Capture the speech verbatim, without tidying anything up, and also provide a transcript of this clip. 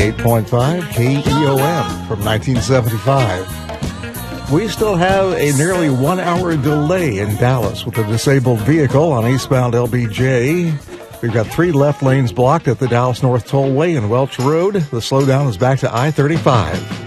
ninety-eight point five K E O M from nineteen seventy-five. We still have a nearly one-hour delay in Dallas with a disabled vehicle on eastbound L B J. We've got three left lanes blocked at the Dallas North Tollway and Welch Road. The slowdown is back to I thirty-five.